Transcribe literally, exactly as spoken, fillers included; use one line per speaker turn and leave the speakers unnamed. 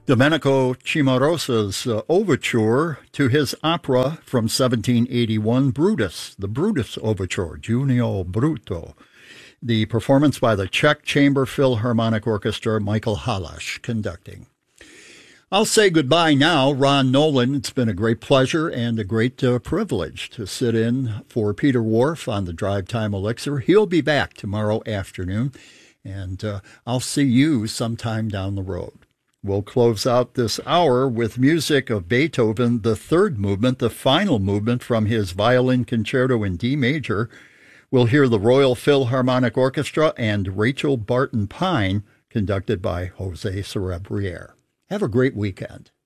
Domenico Cimarosa's uh, overture to his opera from seventeen eighty-one, Brutus, the Brutus Overture, Giunio Brutto. The performance by the Czech Chamber Philharmonic Orchestra, Michael Halash conducting. I'll say goodbye now, Ron Nolan. It's been a great pleasure and a great uh, privilege to sit in for Peter Whorf on the Drive Time Elixir. He'll be back tomorrow afternoon, and uh, I'll see you sometime down the road. We'll close out this hour with music of Beethoven, the third movement, the final movement from his Violin Concerto in D major. We'll hear the Royal Philharmonic Orchestra and Rachel Barton Pine, conducted by Jose Cerebriere. Have a great weekend.